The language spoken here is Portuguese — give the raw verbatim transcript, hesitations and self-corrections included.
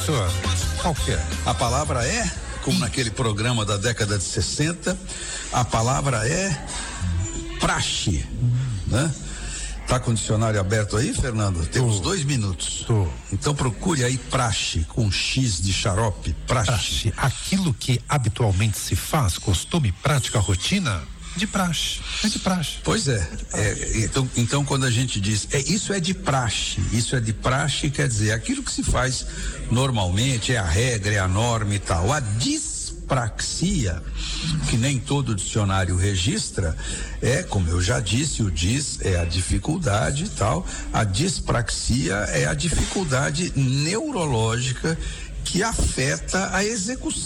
Senhor, qual que é? A palavra é, como naquele programa da década de sessenta, a palavra é praxe, né? Tá com o dicionário aberto aí, Fernando? Temos Tô. dois minutos. Tô. Então procure aí praxe, com X de xarope, praxe. Praxe, aquilo que habitualmente se faz, costume, prática, rotina, de praxe, é de praxe. Pois é, é então, então quando a gente diz, é, isso é de praxe, isso é de praxe, quer dizer, aquilo que se faz normalmente, é a regra, é a norma e tal. A dispraxia, que nem todo dicionário registra, é, como eu já disse, o dis é a dificuldade e tal, a dispraxia é a dificuldade neurológica que afeta a execução